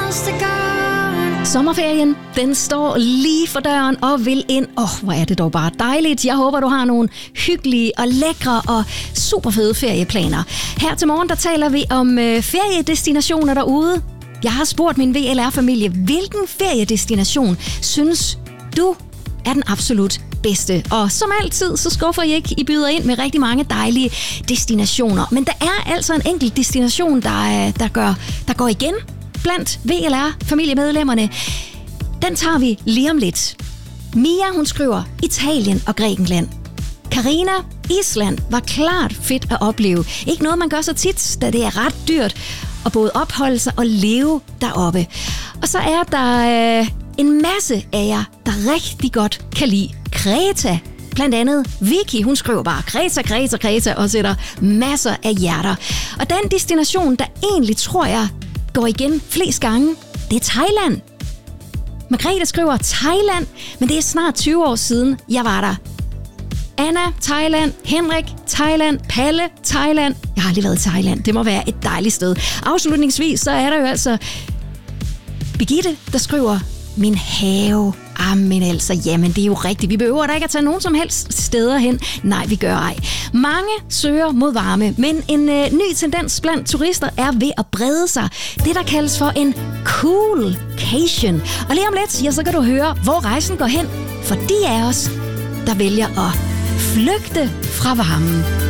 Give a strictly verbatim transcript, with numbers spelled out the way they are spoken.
Sommerferien, den står lige for døren og vil ind. Åh, oh, hvor er det dog bare dejligt. Jeg håber, du har nogle hyggelige og lækre og super fede ferieplaner. Her til morgen, der taler vi om øh, feriedestinationer derude. Jeg har spurgt min V L R-familie, hvilken feriedestination synes du er den absolut bedste? Og som altid, så skuffer I ikke. I byder ind med rigtig mange dejlige destinationer. Men der er altså en enkelt destination, der, der, gør, der går igen blandt V L R-familiemedlemmerne. Den tager vi lige om lidt. Mia, hun skriver Italien og Grækenland. Karina, Island var klart fedt at opleve. Ikke noget, man gør så tit, da det er ret dyrt at både opholde sig og leve deroppe. Og så er der øh, en masse af jer, der rigtig godt kan lide Kreta. Blandt andet Vicky, hun skriver bare Kreta, Kreta, Kreta og sætter masser af hjerter. Og den destination, der egentlig tror jeg går igen flest gange, det er Thailand. Margrethe skriver Thailand, men det er snart tyve år siden, jeg var der. Anna, Thailand. Henrik, Thailand. Palle, Thailand. Jeg har aldrig været i Thailand. Det må være et dejligt sted. Afslutningsvis, så er der jo altså Birgitte, der skriver min have. Amen altså, jamen det er jo rigtigt. Vi behøver da ikke at tage nogen som helst steder hen. Nej, vi gør ej. Mange søger mod varme, men en øh, ny tendens blandt turister er ved at brede sig. Det, der kaldes for en coolcation. Og lige om lidt, ja, så kan du høre, hvor rejsen går hen. For de af os, der vælger at flygte fra varmen.